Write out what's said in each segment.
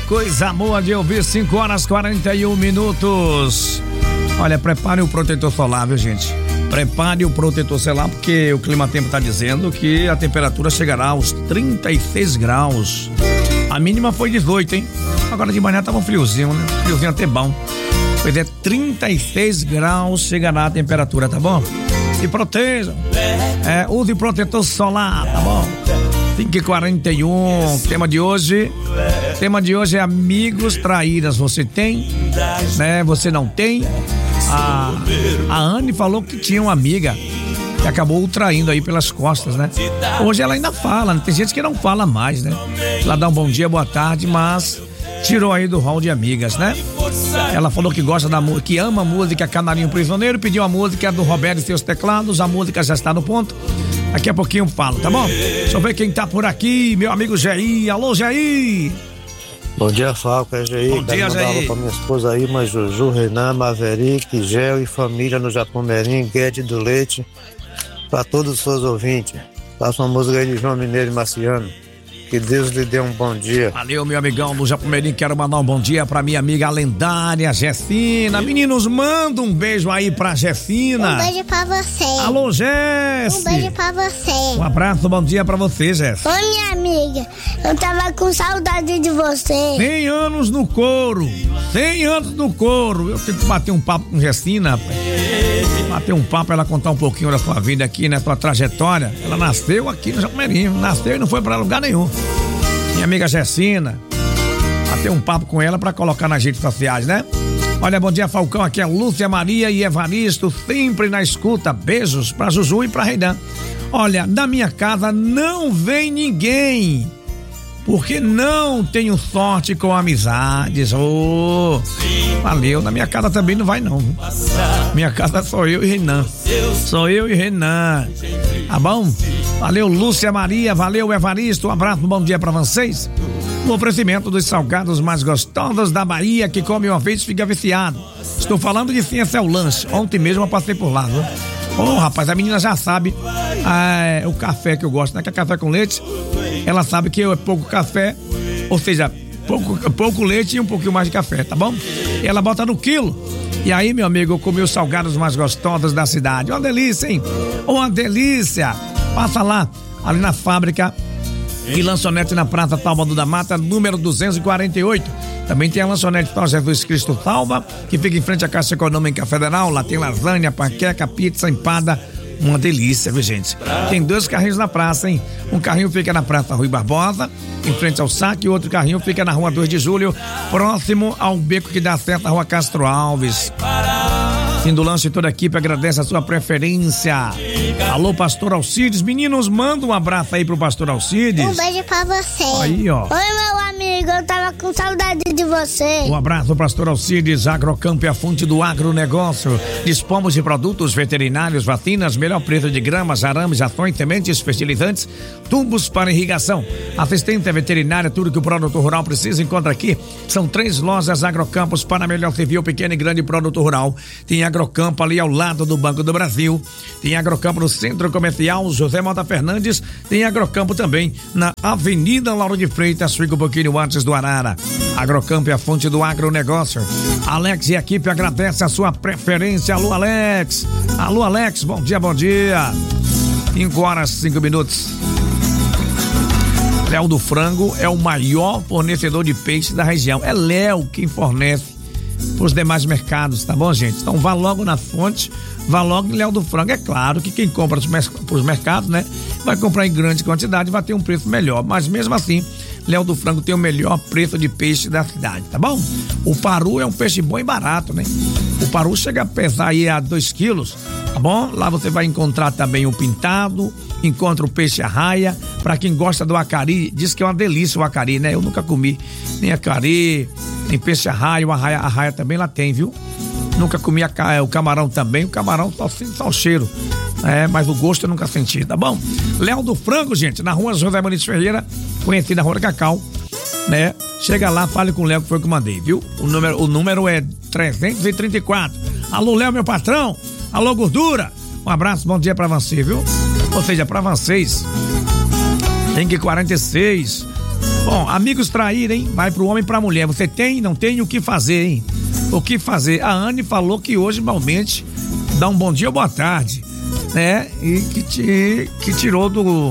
coisa boa de ouvir, 5h41. Olha, prepare o protetor solar, viu, gente? Prepare o protetor solar, porque o clima-tempo está dizendo que a temperatura chegará aos 36 graus. A mínima foi 18, hein? Agora de manhã tava um friozinho, né? Friozinho até bom. Pois é, 36 graus chegará a temperatura, tá bom? Se protejam. Use protetor solar, tá bom? 5h41. Tema de hoje é amigos traíras. Você tem, né? Você não tem? A Anne falou que tinha uma amiga que acabou o traindo aí pelas costas, né? Hoje ela ainda fala, né? Tem gente que não fala mais, né? Ela dá um bom dia, boa tarde, mas tirou aí do hall de amigas, né? Ela falou que gosta da música, que ama a música Canarinho Prisioneiro, pediu a música do Roberto e seus teclados, a música já está no ponto. Daqui a pouquinho eu falo, tá bom? Deixa eu ver quem tá por aqui, meu amigo Jair. Alô, Jair! Bom dia, Falco, é Jair. Bom dia, Jair. Pra minha esposa aí, mas Juju, Renan, Maverick, Gel e família no Japomerim, Guedes do Leite, pra todos os seus ouvintes. Faça uma música aí de João Mineiro e Marciano. Que Deus lhe dê um bom dia. Valeu, meu amigão do Japomerim. Quero mandar um bom dia pra minha amiga lendária Jessina. Meninos, manda um beijo aí pra Jessina. Um beijo pra você. Alô, Jess. Um beijo pra você. Um abraço, bom dia pra você, Jess. Oi, minha amiga. Eu tava com saudade de você. 100 anos no couro. 100 anos no couro. Eu tenho que bater um papo com Jessina, rapaz. Bater um papo, ela contar um pouquinho da sua vida aqui, né? Sua trajetória. Ela nasceu aqui no Japomerim. Nasceu e não foi pra lugar nenhum. Minha amiga Jessina, bater um papo com ela pra colocar nas redes sociais, né? Olha, bom dia, Falcão, aqui é Lúcia Maria e Evaristo, sempre na escuta. Beijos pra Juju e pra Reidan. Olha, na minha casa não vem ninguém, porque não tenho sorte com amizades. Valeu, na minha casa também não vai não. Minha casa sou eu e Renan. Tá bom? Valeu, Lúcia Maria, valeu, Evaristo, um abraço, bom dia pra vocês. O oferecimento dos salgados mais gostosos da Bahia, que come uma vez e fica viciado. Estou falando de Ciência é o Lanche. Ontem mesmo eu passei por lá, viu? Rapaz, a menina já sabe o café que eu gosto, né? Que é café com leite. Ela sabe que é pouco café, ou seja, pouco leite e um pouquinho mais de café, tá bom? E ela bota no quilo. E aí, meu amigo, eu comi os salgados mais gostosos da cidade. Uma delícia, hein? Uma delícia! Passa lá, ali na fábrica e lanchonete na Praça Salvador da Mata, número 248. Também tem a lanchonete São Jesus Cristo Salva, que fica em frente à Caixa Econômica Federal. Lá tem lasanha, panqueca, pizza, empada. Uma delícia, viu, gente? Tem 2 carrinhos na praça, hein? Um carrinho fica na Praça Rui Barbosa, em frente ao saque, e outro carrinho fica na Rua 2 de Julho, próximo ao beco que dá acesso à Rua Castro Alves. Fim do lanche, toda a equipe agradece a sua preferência. Alô, Pastor Alcides. Meninos, manda um abraço aí pro Pastor Alcides. Um beijo pra você. Aí, ó. Oi, meu amigo, eu tava com saudade de você. Um abraço, Pastor Alcides. Agrocampo é a fonte do agronegócio. Dispomos de produtos veterinários, vacinas, melhor preço de gramas, arames, ações, sementes, fertilizantes, tubos para irrigação. Assistência veterinária, tudo que o produtor rural precisa, encontra aqui. São 3 lojas Agrocampos para melhor servir o pequeno e grande produtor rural. Tem Agrocampo ali ao lado do Banco do Brasil. Tem Agrocampo no Centro Comercial José Mota Fernandes. Tem Agrocampo também na Avenida Lauro de Freitas, fica um pouquinho antes do Arara. Agrocampo é a fonte do agronegócio. Alex e a equipe agradece a sua preferência. Alô, Alex. Alô, Alex. Bom dia, bom dia. 5h05. Léo do Frango é o maior fornecedor de peixe da região. É Léo quem fornece para os demais mercados, tá bom, gente? Então vá logo na fonte, vá logo em Léo do Frango. É claro que quem compra para os mercados, né, vai comprar em grande quantidade e vai ter um preço melhor, mas mesmo assim, Léo do Frango tem o melhor preço de peixe da cidade, tá bom? O paru é um peixe bom e barato, né? O paru chega a pesar aí a 2 quilos, tá bom? Lá você vai encontrar também o pintado, encontra o peixe arraia. Pra quem gosta do acari, diz que é uma delícia o acari, né? Eu nunca comi nem acari, nem peixe arraia. O arraia também lá tem, viu? Nunca comi o camarão também. O camarão só o cheiro, mas o gosto eu nunca senti, tá bom? Léo do Frango, gente, na Rua José Muniz Ferreira, conhecida Rua Cacau, né? Chega lá, fale com o Léo, que foi o que eu mandei, viu? O número é 334. Alô, Léo, meu patrão. Alô, gordura. Um abraço, bom dia pra você, viu? Ou seja, pra vocês, tem que 46. Bom, amigos traírem, vai pro homem e pra mulher. Você tem, não tem o que fazer, hein? O que fazer? A Anne falou que hoje, normalmente, dá um bom dia ou boa tarde, né? E que tirou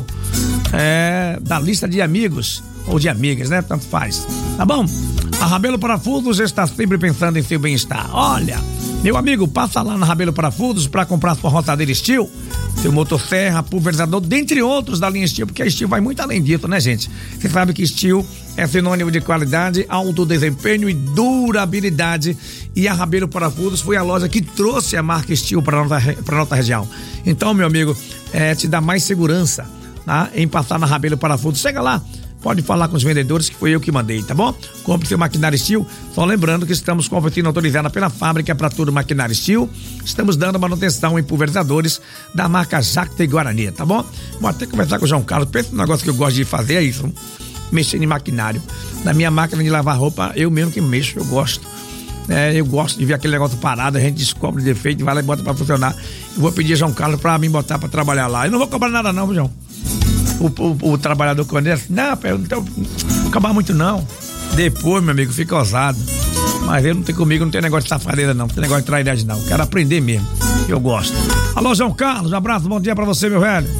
da lista de amigos ou de amigas, né? Tanto faz. Tá bom? A Rabelo Parafusos está sempre pensando em seu bem-estar. Olha, meu amigo, passa lá na Rabelo Parafusos para comprar sua roçadeira Steel, seu motosserra, pulverizador, dentre outros da linha Steel, porque a Steel vai muito além disso, né, gente? Você sabe que Steel é sinônimo de qualidade, alto desempenho e durabilidade. E a Rabelo Parafusos foi a loja que trouxe a marca Steel para nossa região. Então, meu amigo, te dá mais segurança, tá? Em passar na Rabelo Parafusos. Chega lá. Pode falar com os vendedores que foi eu que mandei, tá bom? Compre seu maquinário Steel. Só lembrando que estamos com a oficina autorizada pela fábrica para todo maquinário Steel. Estamos dando manutenção em pulverizadores da marca Jacta e Guarani, tá bom? Vou até conversar com o João Carlos. Pensa no negócio que eu gosto de fazer, é isso. Mexer em maquinário. Na minha máquina de lavar roupa, eu mesmo que mexo, eu gosto. Eu gosto de ver aquele negócio parado, a gente descobre o defeito e vai lá e bota pra funcionar. Eu vou pedir a João Carlos pra me botar pra trabalhar lá. Eu não vou cobrar nada não, João. O trabalhador quando é assim, não acabar muito não. Depois, meu amigo, fica ousado. Mas ele não tem comigo, não tem negócio de safadeza não, não tem negócio de trairagem não. Quero aprender mesmo, eu gosto. Alô, João Carlos, um abraço, bom dia pra você, meu velho.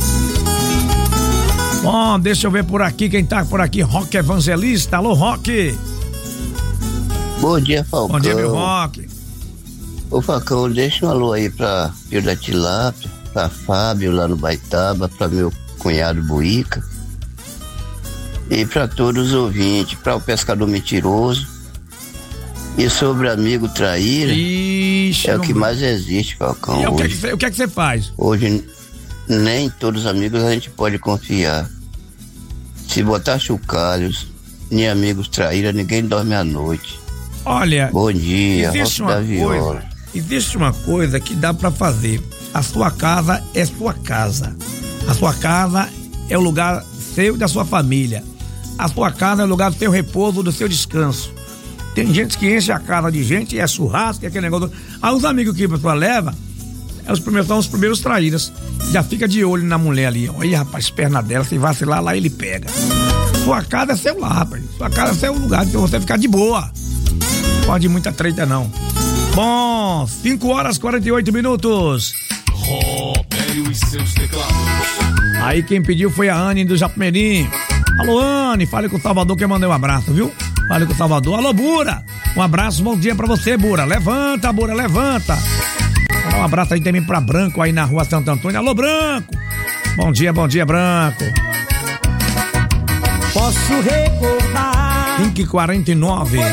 Bom, deixa eu ver por aqui, quem tá por aqui, Roque Evangelista. Alô, Roque. Bom dia, Falcão. Bom dia, meu Roque. Ô, Falcão, deixa um alô aí pra Pio da Tilápia, pra Fábio lá no Baitaba, pra meu cunhado Buíca e para todos os ouvintes, para o pescador mentiroso e sobre amigo traíra. Ixi, é o que mais existe, Falcão. E o que é que você faz? Hoje nem todos os amigos a gente pode confiar. Se botar chocalhos em amigos traíra, ninguém dorme à noite. Olha, bom dia, existe uma coisa que dá para fazer. A sua casa é sua casa. A sua casa é o lugar seu e da sua família. A sua casa é o lugar do seu repouso, do seu descanso. Tem gente que enche a casa de gente, é churrasco, é aquele negócio. Aí os amigos que a pessoa leva, são os primeiros traíras. Já fica de olho na mulher ali. Olha, rapaz, perna dela, se vacilar lá, ele pega. Sua casa é seu lar, rapaz. Sua casa é seu lugar, pra você ficar de boa. Não pode ir muita treta, não. Bom, 5h48. Robério e seus teclados. Aí quem pediu foi a Anne do Japemirim. Alô, Anne, fale com o Salvador que eu mandei um abraço, viu? Fale com o Salvador. Alô, Bura, um abraço, bom dia pra você, Bura. Levanta, Bura, levanta. Vou dar um abraço aí também pra Branco, aí na rua Santo Antônio. Alô, Branco. Bom dia, Branco. Posso recordar 5h49.